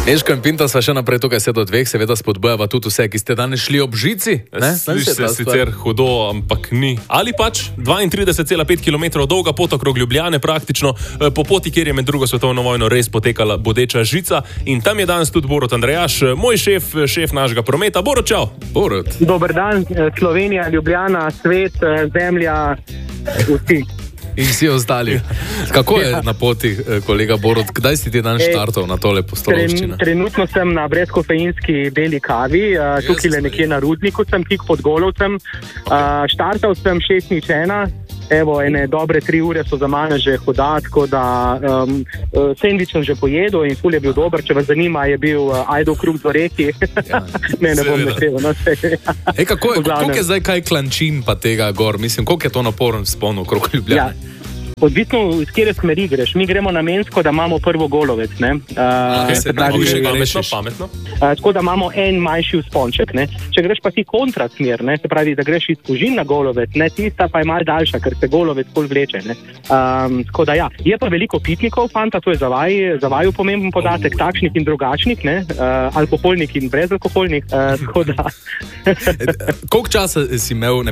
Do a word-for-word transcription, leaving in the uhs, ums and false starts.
Nežko in Pinta sva še naprej tukaj vse do dveh, seveda spodbujava tudi vse, ki ste danes šli ob žici. Sliši se sicer hudo, ampak ni. Ali pač dvaintrideset celih pet kilometrov dolga pot okrog Ljubljane praktično, po poti, kjer je med drugo svetovno vojno res potekala bodeča žica. In tam je danes tudi Borut Andrejaš, moj šef, šef našega prometa. Borut, čau! Borut. Dober dan, Slovenija, Ljubljana, svet, zemlja, vsi. In vsi ostali. Kako je na poti, kolega Borut? Kdaj si ti dan štartov na tole postolovščine? Trenutno sem na brezkofeinski beli kavi, tukaj le nekje na Rudniku sem, tik pod Golovcem. Okay. Štartal sem šest nič ena, evo, ene dobre tri ure so za mane že hoda, tako da um, sendvič sem že pojedel in ful je bil dober. Če vas zanima, je bil uh, Ajdov kruh z oreki. Ja, ne, ne bom nekreval. No, Ej, kako je, koliko je zdaj kaj klančin pa tega gor? Mislim, koliko je to naporen spon okrog Ljubljane? Ja. Odvisno, iz kjere smeri greš. Mi gremo namensko, da imamo prvo Golovec. Ne? Uh, okay, se pravi, pravi, pametno, pametno. Uh, tako da imamo en manjši vzponček. Ne? Če greš pa ti kontrasmer, ne? Se pravi, da greš iz Fužin na Golovec, ne? Tista pa je malo daljša, ker se Golovec bolj vleče. Ne? Um, tako da ja, je pa veliko pitnikov, fanta, to je za vaju, za vaju pomemben podatek, oh. takšnih in drugačnih, ne? Uh, alkoholnih in brezalkoholnih. Uh, tako da. Koliko časa si imel